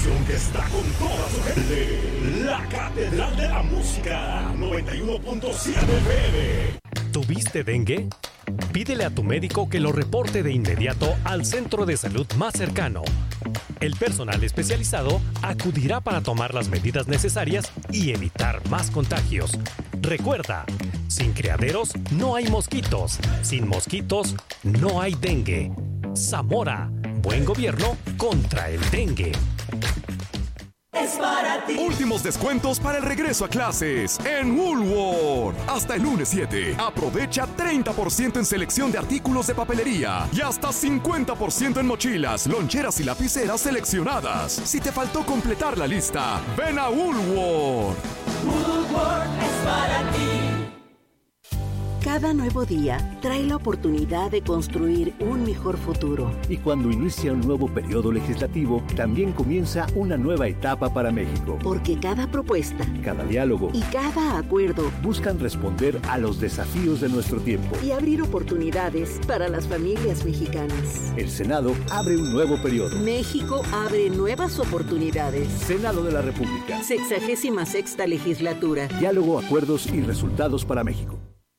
estación que está con toda su gente. La Catedral de la Música, 91.7 FM. ¿Tuviste dengue? Pídele a tu médico que lo reporte de inmediato al centro de salud más cercano. El personal especializado acudirá para tomar las medidas necesarias y evitar más contagios. Recuerda, sin criaderos no hay mosquitos, sin mosquitos no hay dengue. Zamora, buen gobierno contra el dengue. Es para ti. Últimos descuentos para el regreso a clases en Woolworth. Hasta el lunes 7. Aprovecha 30% en selección de artículos de papelería y hasta 50% en mochilas, loncheras y lapiceras seleccionadas. Si te faltó completar la lista, ven a Woolworth. Woolworth es para ti. Cada nuevo día trae la oportunidad de construir un mejor futuro. Y cuando inicia un nuevo periodo legislativo, también comienza una nueva etapa para México. Porque cada propuesta, cada diálogo y cada acuerdo buscan responder a los desafíos de nuestro tiempo y abrir oportunidades para las familias mexicanas. El Senado abre un nuevo periodo. México abre nuevas oportunidades. Senado de la República. 66ª legislatura. Diálogo, acuerdos y resultados para México.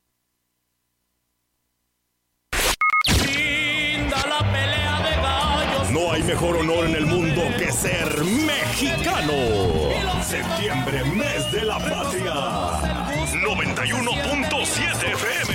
No hay mejor honor en el mundo que ser mexicano. Septiembre, mes de la patria. 91.7 FM.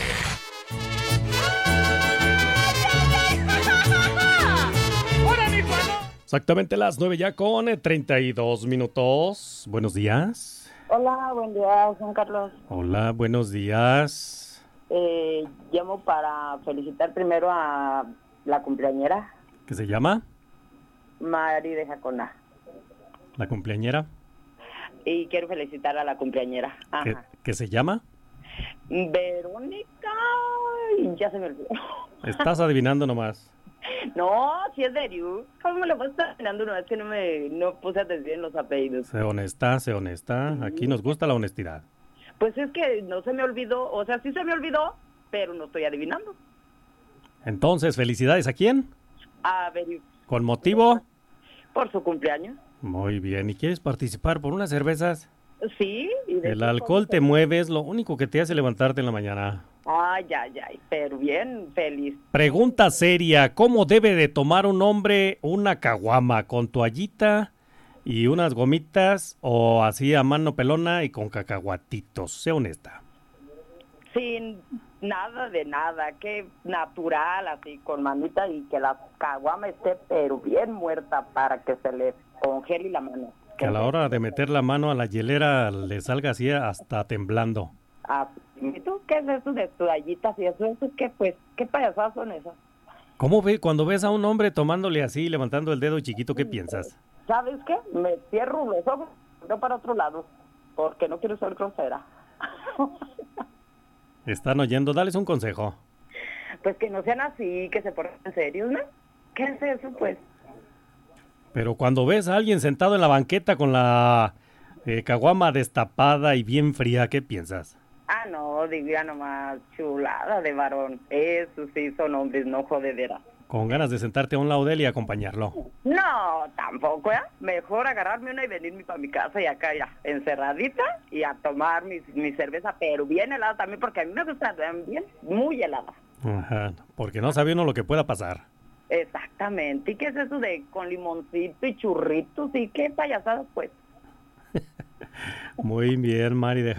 Exactamente las 9 ya con 32 minutos. Buenos días. Hola, buen día, Juan Carlos. Hola, buenos días. Llamo para felicitar primero a la cumpleañera. ¿Qué se llama? Mari de Jacona. ¿La cumpleañera? Y quiero felicitar a la cumpleañera. ¿Qué se llama? Verónica. Ya se me olvidó. Estás adivinando nomás. No, si es de Riu. ¿Cómo me lo vas adivinando? No, es que no puse atención en los apellidos. Sé honesta. Aquí nos gusta la honestidad. Pues es que no se me olvidó. O sea, sí se me olvidó, pero no estoy adivinando. Entonces, ¿felicidades a quién? A ver. ¿Con motivo? Por su cumpleaños. Muy bien. ¿Y quieres participar por unas cervezas? Sí. El alcohol te mueve, es lo único que te hace levantarte en la mañana. Ay, pero bien, feliz. Pregunta seria, ¿cómo debe de tomar un hombre una caguama? ¿Con toallita y unas gomitas o así a mano pelona y con cacahuatitos? Sé honesta. Sin nada de nada, que natural, así con manita y que la caguama esté pero bien muerta para que se le congele la mano. Que a la hora de meter la mano a la hielera le salga así hasta temblando. ¿Y tú qué es eso de toallitas y eso? ¿Qué payasadas son esas? ¿Cómo ve cuando ves a un hombre tomándole así, levantando el dedo chiquito, qué piensas? ¿Sabes qué? Me cierro los ojos, no para otro lado, porque no quiero ser grosera. Están oyendo, dales un consejo. Pues que no sean así, que se pongan serios, ¿no? ¿Qué es eso, pues? Pero cuando ves a alguien sentado en la banqueta con la caguama destapada y bien fría, ¿qué piensas? No, diga nomás, chulada de varón. Eso sí son hombres, no jodedera. Con ganas de sentarte a un lado de él y acompañarlo. No, tampoco, ¿eh? Mejor agarrarme una y venirme para mi casa y acá ya, encerradita y a tomar mi cerveza, pero bien helada también, porque a mí me gusta bien, muy helada. Ajá, porque no sabe uno lo que pueda pasar. Exactamente. ¿Y qué es eso de con limoncito y churritos y qué payasadas, pues? Muy bien, Mari.